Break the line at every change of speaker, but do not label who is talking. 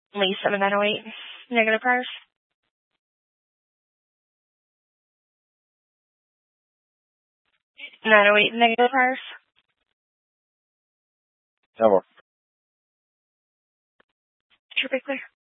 Lisa, 908. Negative priors. 908 negative priors.
No more.
Should be clear.